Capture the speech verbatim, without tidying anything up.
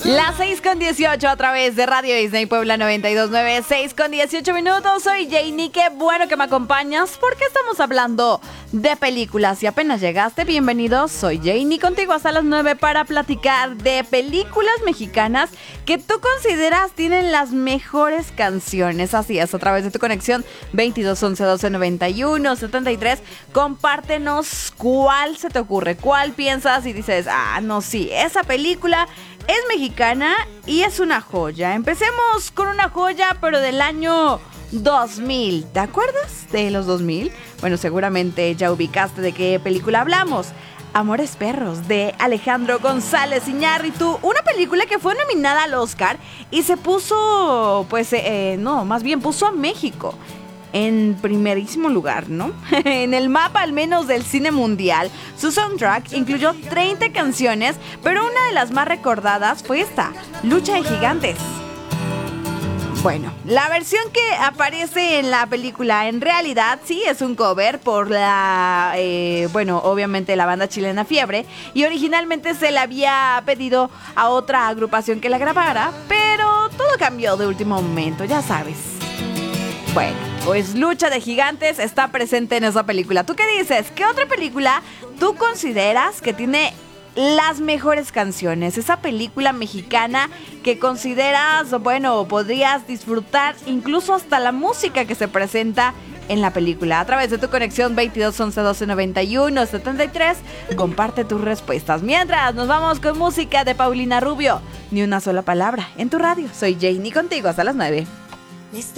Las seis con dieciocho a través de Radio Disney Puebla noventa y dos punto nueve, seis con dieciocho minutos. Soy Janie, qué bueno que me acompañas porque estamos hablando de películas. Si apenas llegaste, bienvenidos. Soy Janie contigo hasta las nueve para platicar de películas mexicanas que tú consideras tienen las mejores canciones. Así es, a través de tu conexión veintidós once doce noventa y uno setenta y tres. Compártenos cuál se te ocurre, cuál piensas y dices, ah, no, sí, esa película es mexicana y es una joya. Empecemos con una joya, pero del año dos mil. ¿Te acuerdas de los dos mil? Bueno, seguramente ya ubicaste de qué película hablamos. Amores Perros, de Alejandro González Iñárritu. Una película que fue nominada al Oscar y se puso, pues, eh, no, más bien puso a México en primerísimo lugar, ¿no? En el mapa al menos del cine mundial. Su soundtrack incluyó treinta canciones, pero una de las más recordadas fue esta, Lucha de Gigantes. Bueno, la versión que aparece en la película en realidad sí es un cover por la, eh, bueno, obviamente la banda chilena Fiebre, y originalmente se le había pedido a otra agrupación que la grabara, pero todo cambió de último momento, ya sabes. Bueno, pues Lucha de Gigantes está presente en esa película. ¿Tú qué dices? ¿Qué otra película tú consideras que tiene las mejores canciones? Esa película mexicana que consideras, bueno, podrías disfrutar incluso hasta la música que se presenta en la película. A través de tu conexión veintidós once doce noventa y uno setenta y tres, comparte tus respuestas. Mientras, nos vamos con música de Paulina Rubio. Ni una sola palabra en tu radio. Soy Janie contigo hasta las nueve.